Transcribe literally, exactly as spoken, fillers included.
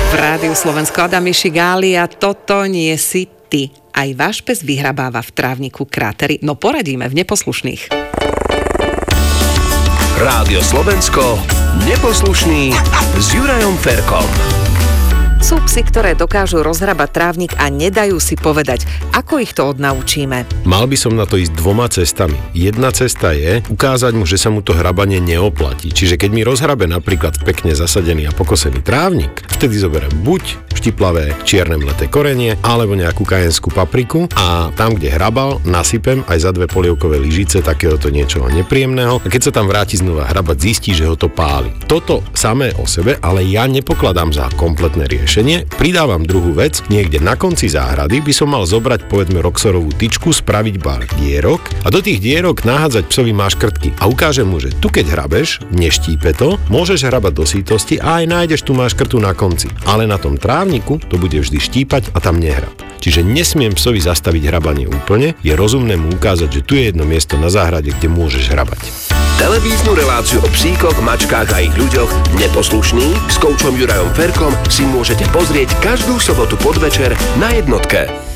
V Rádiu Slovensko Adam Mišigáli a toto nie si ty. Aj váš pes vyhrabáva v trávniku krátery. No poradíme v neposlušných. Rádio Slovensko, neposlušný s Jurajom Ferkom. Sú psi, ktoré dokážu rozhrabať trávnik a nedajú si povedať, ako ich to odnaučíme. Mal by som na to ísť dvoma cestami. Jedna cesta je ukázať mu, že sa mu to hrabanie neoplatí. Čiže keď mi rozhrabe napríklad pekne zasadený a pokosený trávnik, vtedy zoberiem buď štiplavé čierne mleté korenie, alebo nejakú kajenskú papriku a tam, kde hrabal, nasypem aj za dve polievkové lyžice takéhoto niečoho nepríjemného. A keď sa tam vráti znova hrabať, zistí, že ho to páli. Toto samé o sebe, ale ja nepokladám za kompletné riešenie. Pridávam druhú vec, niekde na konci záhrady by som mal zobrať povedzme roxorovú tyčku, spraviť pár dierok a do tých dierok nahádzať psovi máškrtky a ukážem mu, že tu keď hrabeš, neštípe to, môžeš hrabať do sítosti a aj nájdeš tú máškrtu na konci, ale na tom trávniku to bude vždy štípať a tam nehrab. Čiže nesmiem psovi zastaviť hrabanie úplne, je rozumné mu ukázať, že tu je jedno miesto na záhrade, kde môžeš hrabať. Televíznu reláciu o psíkoch, mačkách a ich ľuďoch Neposlušný s koučom Jurajom Ferkom si môžete pozrieť každú sobotu podvečer na Jednotke.